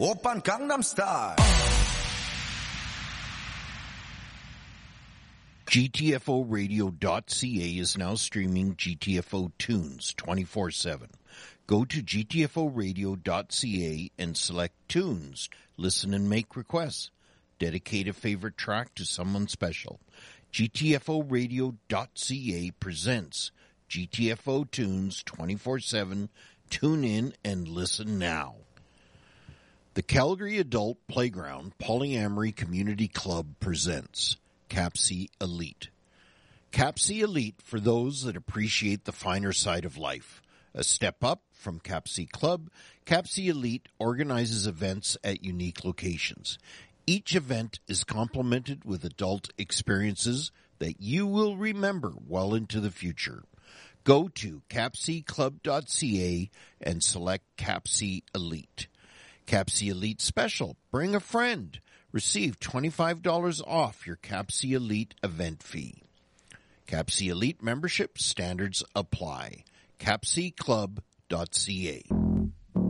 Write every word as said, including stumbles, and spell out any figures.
Oppan Gangnam Style. G T F O radio dot C A is now streaming G T F O tunes twenty-four seven. Go to G T F O radio dot C A and select tunes. Listen and make requests. Dedicate a favorite track to someone special. G T F O radio dot C A presents G T F O tunes twenty-four seven. Tune in and listen now. The Calgary Adult Playground Polyamory Community Club presents C A P C Elite. C A P C Elite for those that appreciate the finer side of life. A step up from C A P C Club, C A P C Elite organizes events at unique locations. Each event is complemented with adult experiences that you will remember well into the future. Go to capc club dot C A and select C A P C Elite. C A P C Elite Special. Bring a friend. Receive twenty-five dollars off your C A P C Elite event fee. C A P C Elite membership standards apply. capc club dot C A.